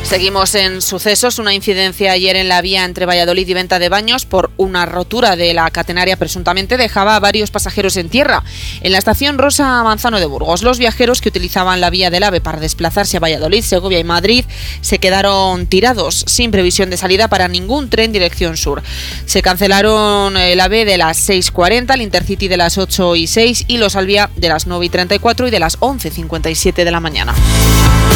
Seguimos en sucesos. Una incidencia ayer en la vía entre Valladolid y Venta de Baños por una rotura de la catenaria presuntamente dejaba a varios pasajeros en tierra. En la estación Rosa Manzano de Burgos, los viajeros que utilizaban la vía del AVE para desplazarse a Valladolid, Segovia y Madrid se quedaron tirados sin previsión de salida para ningún tren dirección sur. Se cancelaron el AVE de las 6:40, el Intercity de las 8:06 y los Alvia de las 9:34 y de las 11:57 de la mañana.